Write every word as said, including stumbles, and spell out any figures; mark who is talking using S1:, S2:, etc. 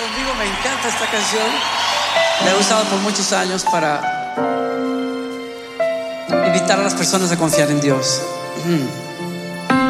S1: conmigo, me encanta esta canción. La he usado por muchos años para invitar a las personas a confiar en Dios. Mm.